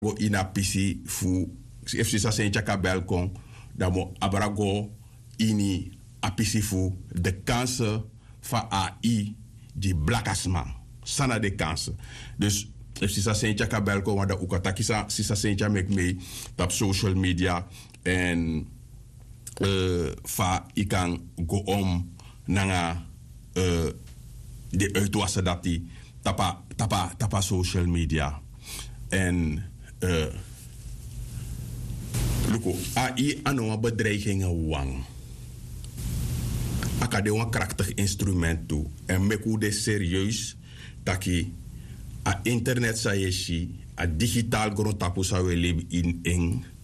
go ina pisi fu if sisa sencha kabel kon damo abrago ini apisi fu de kansen van AI die blakasman sana de kansen dus if sisa sencha kabel kon wada ukataki sisa sencha mek me op social media en fa ikan go om nanga de uitwassen dat die tapa social media en luko AI ano bedreigingen wang akade een krachtig instrument toe en meku de serieus taki a internet sa yeshi a digitaal grond tapu sa we in